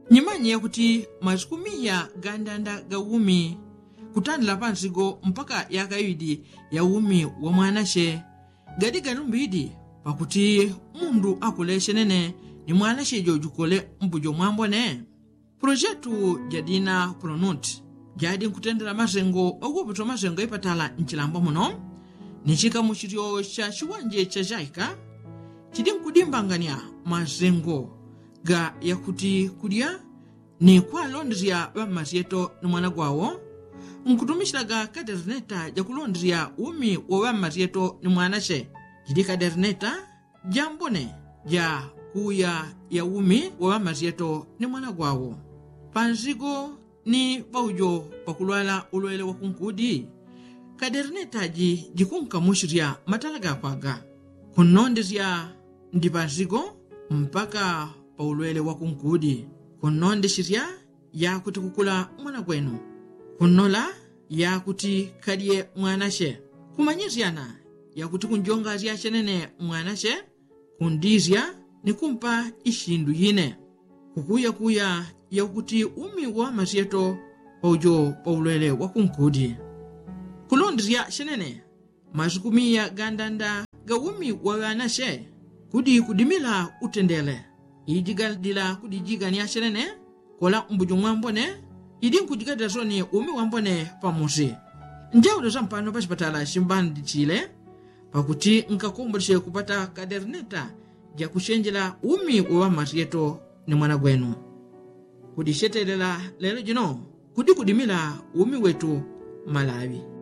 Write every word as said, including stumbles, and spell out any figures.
Nyimanye kuti mazikumiya gandanda ga umi kutandila pansigo mpaka yakayidi ya umi wa mwanashe gadi galumbidi pakuti mundu akuleshe nene ni mwanashe jojukole mbujo mwambone. Projetu jadina Pronut jadi nkutendela mazengo okuputo mazengo ipatala nchilambo muno nichika muchitio cha chiwanje cha jaika chidi nkudimbangania mazengo ga yakuti kudia ni kwa londria wa mazieto ni mwana gwawo nkutumishilaga kaderneta ja kulondria umi wa mazieto ni mwanashe jidi kaderneta jambone ja kuya ya umi wa mazieto ni mwana gwawo panzigo ni paujo pakulwala ulwele wa kunkudi kaderneta ji jikunka mushiria matalaga kwaga kunondezia ndi panzigo mpaka paulwele wa kunkudi kunonde shiria ya kuti kukula mwana kwenu kunola ya kuti kadie mwanashe kumanyiziana ya kuti kunjonga zia chenene mwanashe kundizia ni kumpa ishindu yine kukuya kuya ya kuti umi wa mazieto paujo paulwele wa kunkudi kulondria chenene mazikumiya gandanda ga umi wa wanashe kudi kudimila utendele ijigadila kudijigani ya chenene kola mbujo mwambone idi nkujigadila zoni umi wambone pamusi njaudo zampano pachipatala shimbandi chile pakuti nkakumbulishe kupata kaderneta ja kushenjela umi wa mazieto ni mwana gwenu kudishetelela lelo jino kudi kudimila umi wetu Malawi.